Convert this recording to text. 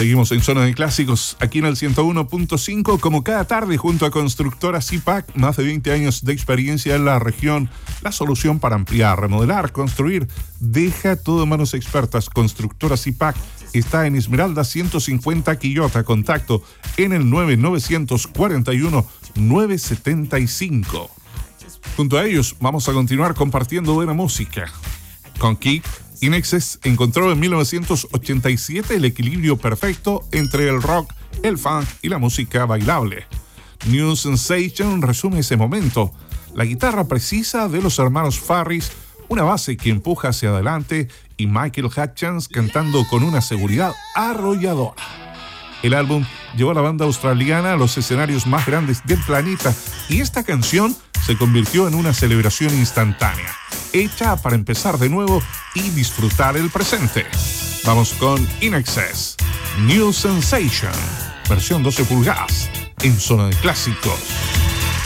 Seguimos en Zona de Clásicos, aquí en el 101.5, como cada tarde, junto a Constructora Zipac, más de 20 años de experiencia en la región. La solución para ampliar, remodelar, construir. Deja todo en manos expertas. Constructora Zipac está en Esmeralda 150 Quillota. Contacto en el 9941-975. Junto a ellos, vamos a continuar compartiendo buena música. Con Kick, INXS encontró en 1987 el equilibrio perfecto entre el rock, el funk y la música bailable. New Sensation resume ese momento. La guitarra precisa de los hermanos Farris, una base que empuja hacia adelante y Michael Hutchence cantando con una seguridad arrolladora. El álbum llevó a la banda australiana a los escenarios más grandes del planeta y esta canción se convirtió en una celebración instantánea, hecha para empezar de nuevo y disfrutar el presente. Vamos con INXS, New Sensation, versión 12 pulgadas, en Zona de Clásicos.